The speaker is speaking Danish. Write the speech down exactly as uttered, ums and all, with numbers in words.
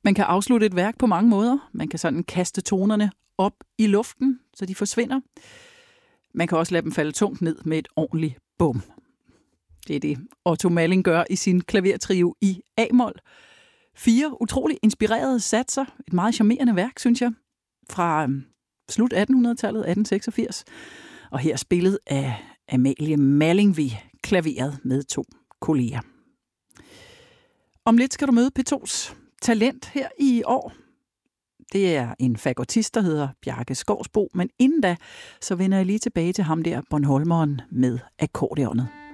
Man kan afslutte et værk på mange måder. Man kan sådan kaste tonerne op i luften, så de forsvinder. Man kan også lade dem falde tungt ned med et ordentligt bum. Det er det, Otto Malling gør i sin klavertrio i A-mol. Fire utrolig inspirerede satser. Et meget charmerende værk, synes jeg. Fra øhm, slut attenhundredetallet, atten seksogfirs. Og her spillet af Amalie Malling ved klaveret med to kolleger. Om lidt skal du møde P to's talent her i år. Det er en fagotist, der hedder Bjarke Skovsbo, men inden da, så vender jeg lige tilbage til ham der, Bornholmeren med akkordeonet.